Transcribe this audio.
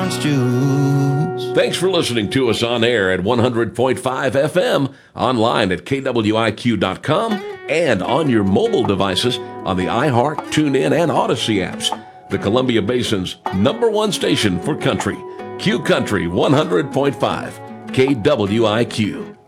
orange juice. Thanks for listening to us on air at 100.5 FM, online at KWIQ.com, and on your mobile devices on the iHeart, TuneIn, and Odyssey apps. The Columbia Basin's #1 station for country. Q Country 100.5, KWIQ.